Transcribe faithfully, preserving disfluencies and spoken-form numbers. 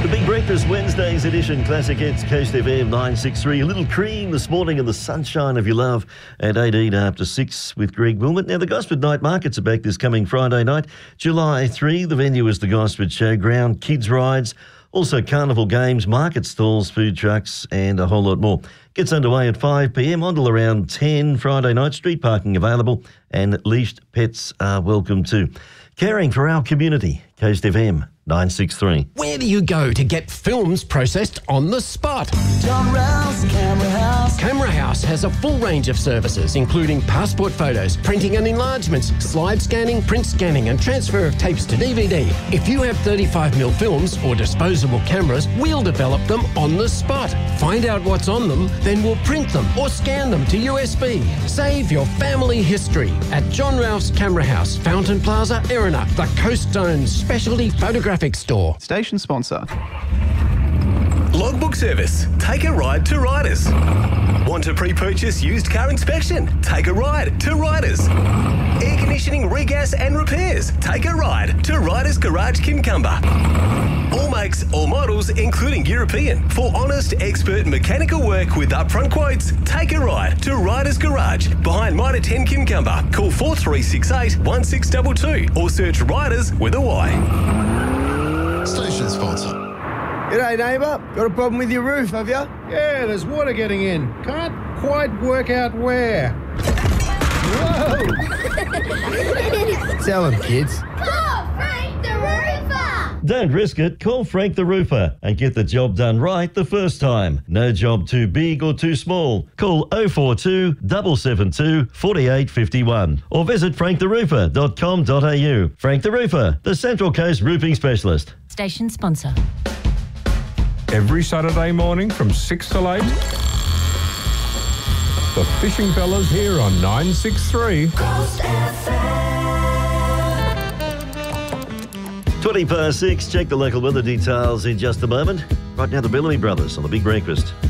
The Big Breakfast Wednesday's edition, Classic Hits, Coast F M nine sixty-three. A little cream this morning in the sunshine of your love at eighteen after six with Greg Wilmot. Now, the Gosford Night Markets are back this coming Friday night, July third. The venue is the Gosford Showground, kids rides, also carnival games, market stalls, food trucks and a whole lot more. Gets underway at five p m on till around ten Friday night. Street parking available and leashed pets are welcome too. Caring for our community, Coast F M nine sixty-three. Where do you go to get films processed on the spot? John Rouse Camera House. Camera House has a full range of services, including passport photos, printing and enlargements, slide scanning, print scanning and transfer of tapes to D V D. If you have thirty-five millimeter films or disposable cameras, we'll develop them on the spot. Find out what's on them, then we'll print them or scan them to U S B. Save your family history at John Rouse Camera House, Fountain Plaza, Erina, the Coast Zone's specialty photographic store. Station sponsor. Logbook service. Take a ride to Riders. Want to pre-purchase used car inspection? Take a ride to Riders. Air conditioning, regas and repairs? Take a ride to Riders Garage Kincumber. All makes, all models, including European. For honest, expert mechanical work with upfront quotes, take a ride to Riders Garage behind Mitre ten Kincumber. Call four three six eight, one six two two or search Riders with a Y. Station sponsor. G'day, neighbour. Got a problem with your roof, have you? Yeah, there's water getting in. Can't quite work out where. Whoa! Tell them, kids. Call Frank the Roofer! Don't risk it. Call Frank the Roofer and get the job done right the first time. No job too big or too small. Call oh four two, seven seven two, four eight five one or visit frank the roofer dot com dot a u. Frank the Roofer, the Central Coast roofing specialist. Station sponsor. Every Saturday morning from six till eight, the Fishing Fellas here on nine sixty-three. Coast F M. twenty past six. Check the local weather details in just a moment. Right now, the Bellamy Brothers on the Big Breakfast.